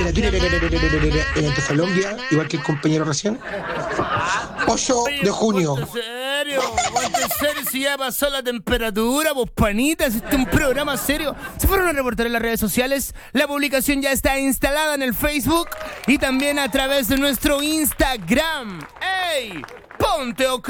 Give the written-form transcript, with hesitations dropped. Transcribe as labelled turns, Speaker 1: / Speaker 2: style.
Speaker 1: temperatura en Antofagasta, igual que el compañero recién. 8 de junio.
Speaker 2: ¿En serio? ¿En serio? Si ya pasó la temperatura, vos panitas, este es un programa serio. Se fueron a reportar en las redes sociales. La publicación ya está instalada en el Facebook y también a través de nuestro Instagram. ¡Ey! ¡Ponte OK!